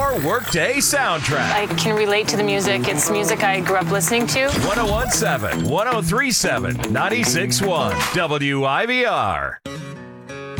your workday soundtrack. I can relate to the music. It's music I grew up listening to. 1017, 1037, 961, WIVR.